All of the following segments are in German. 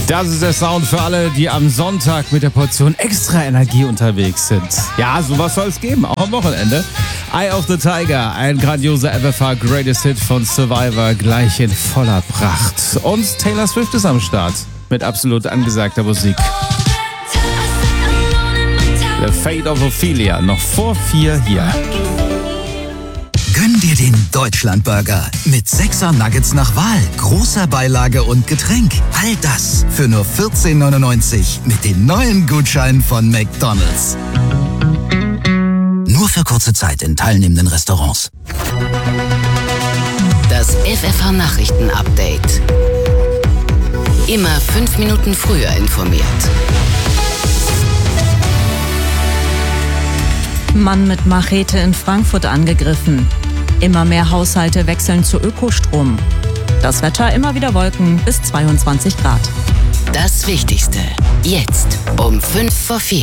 Das ist der Sound für alle, die am Sonntag mit der Portion extra Energie unterwegs sind. Ja, sowas soll es geben, auch am Wochenende. Eye of the Tiger, ein grandioser FFH Greatest Hit von Survivor, gleich in voller Pracht. Und Taylor Swift ist am Start mit absolut angesagter Musik. The Fate of Ophelia, noch vor 4 hier. Gönn dir den Deutschlandburger mit 6er Nuggets nach Wahl, großer Beilage und Getränk. All das für nur 14,99 mit dem neuen Gutschein von McDonald's. Nur für kurze Zeit in teilnehmenden Restaurants. Das FFH Nachrichten-Update. Immer 5 Minuten früher informiert. Mann mit Machete in Frankfurt angegriffen. Immer mehr Haushalte wechseln zu Ökostrom. Das Wetter immer wieder Wolken bis 22 Grad. Das Wichtigste jetzt um 5 vor 4.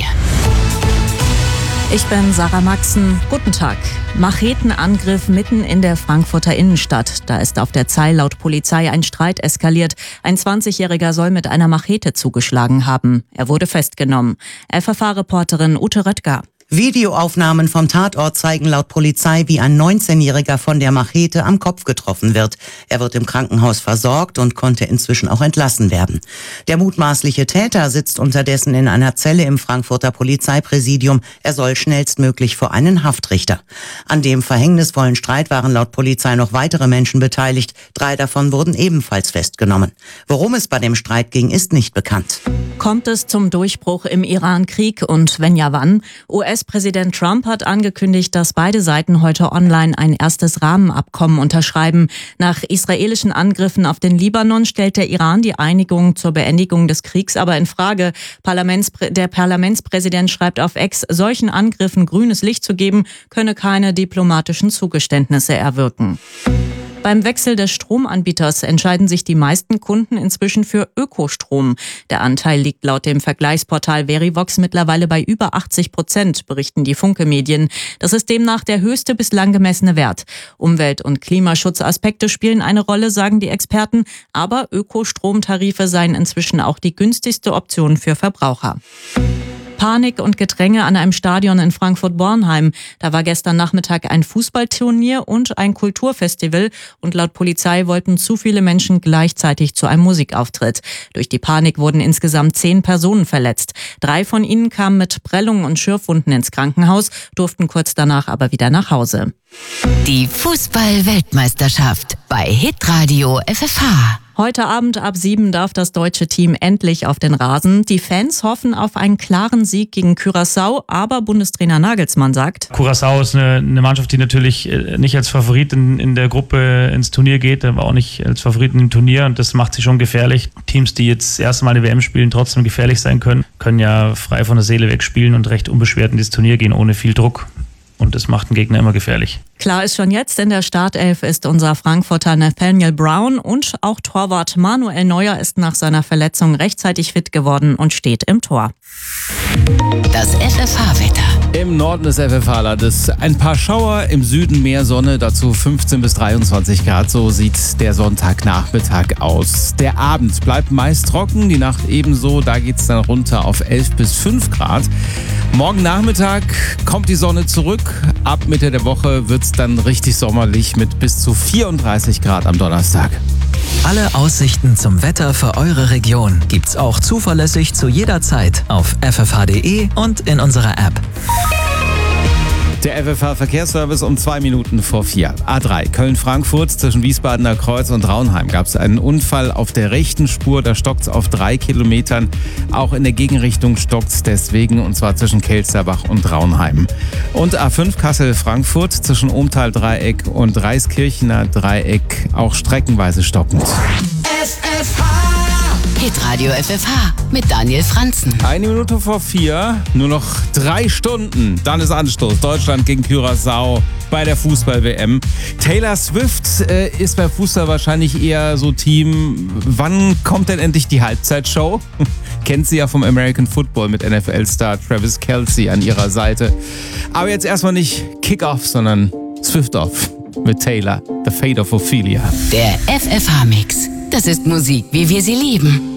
Ich bin Sarah Maxen. Guten Tag. Machetenangriff mitten in der Frankfurter Innenstadt. Da ist auf der Zeil laut Polizei ein Streit eskaliert. Ein 20-Jähriger soll mit einer Machete zugeschlagen haben. Er wurde festgenommen. FFH-Reporterin Ute Röttger. Videoaufnahmen vom Tatort zeigen laut Polizei, wie ein 19-Jähriger von der Machete am Kopf getroffen wird. Er wird im Krankenhaus versorgt und konnte inzwischen auch entlassen werden. Der mutmaßliche Täter sitzt unterdessen in einer Zelle im Frankfurter Polizeipräsidium. Er soll schnellstmöglich vor einen Haftrichter. An dem verhängnisvollen Streit waren laut Polizei noch weitere Menschen beteiligt. 3 davon wurden ebenfalls festgenommen. Worum es bei dem Streit ging, ist nicht bekannt. Kommt es zum Durchbruch im Iran-Krieg und wenn ja, wann? US-Präsident Trump hat angekündigt, dass beide Seiten heute online ein erstes Rahmenabkommen unterschreiben. Nach israelischen Angriffen auf den Libanon stellt der Iran die Einigung zur Beendigung des Kriegs aber in Frage. Der Parlamentspräsident schreibt auf X, solchen Angriffen grünes Licht zu geben, könne keine diplomatischen Zugeständnisse erwirken. Beim Wechsel des Stromanbieters entscheiden sich die meisten Kunden inzwischen für Ökostrom. Der Anteil liegt laut dem Vergleichsportal Verivox mittlerweile bei über 80%, berichten die Funke-Medien. Das ist demnach der höchste bislang gemessene Wert. Umwelt- und Klimaschutzaspekte spielen eine Rolle, sagen die Experten, aber Ökostromtarife seien inzwischen auch die günstigste Option für Verbraucher. Panik und Gedränge an einem Stadion in Frankfurt-Bornheim. Da war gestern Nachmittag ein Fußballturnier und ein Kulturfestival und laut Polizei wollten zu viele Menschen gleichzeitig zu einem Musikauftritt. Durch die Panik wurden insgesamt 10 Personen verletzt. 3 von ihnen kamen mit Prellungen und Schürfwunden ins Krankenhaus, durften kurz danach aber wieder nach Hause. Die Fußball-Weltmeisterschaft bei Hitradio FFH. Heute Abend ab 7 darf das deutsche Team endlich auf den Rasen. Die Fans hoffen auf einen klaren Sieg gegen Curaçao, aber Bundestrainer Nagelsmann sagt: Curaçao ist eine Mannschaft, die natürlich nicht als Favorit in der Gruppe ins Turnier geht, aber auch nicht als Favoriten im Turnier und das macht sie schon gefährlich. Teams, die jetzt das erste Mal eine WM spielen, trotzdem gefährlich sein können ja frei von der Seele wegspielen und recht unbeschwert in dieses Turnier gehen, ohne viel Druck. Und das macht den Gegner immer gefährlich. Klar ist schon jetzt, in der Startelf ist unser Frankfurter Nathaniel Brown und auch Torwart Manuel Neuer ist nach seiner Verletzung rechtzeitig fit geworden und steht im Tor. Das FFH-Wetter. Im Norden des FFH-Landes ein paar Schauer, im Süden mehr Sonne, dazu 15 bis 23 Grad. So sieht der Sonntagnachmittag aus. Der Abend bleibt meist trocken, die Nacht ebenso. Da geht es dann runter auf 11 bis 5 Grad. Morgen Nachmittag kommt die Sonne zurück. Ab Mitte der Woche wird es dann richtig sommerlich mit bis zu 34 Grad am Donnerstag. Alle Aussichten zum Wetter für eure Region gibt's auch zuverlässig zu jeder Zeit auf ffh.de und in unserer App. Der FFH-Verkehrsservice um 2 Minuten vor 4. A3 Köln-Frankfurt zwischen Wiesbadener Kreuz und Raunheim gab es einen Unfall auf der rechten Spur. Da stockt es auf 3 Kilometern. Auch in der Gegenrichtung stockt es deswegen, und zwar zwischen Kelsterbach und Raunheim. Und A5 Kassel-Frankfurt zwischen Ohmtal-Dreieck und Reiskirchener Dreieck auch streckenweise stockend. Hitradio FFH mit Daniel Franzen. 1 Minute vor 4, nur noch 3 Stunden. Dann ist Anstoß. Deutschland gegen Curaçao bei der Fußball-WM. Taylor Swift ist bei Fußball wahrscheinlich eher so Team, wann kommt denn endlich die Halbzeitshow? Kennt sie ja vom American Football mit NFL-Star Travis Kelce an ihrer Seite. Aber jetzt erstmal nicht Kick-Off, sondern Swift-Off mit Taylor, The Fate of Ophelia. Der FFH-Mix. Das ist Musik, wie wir sie lieben.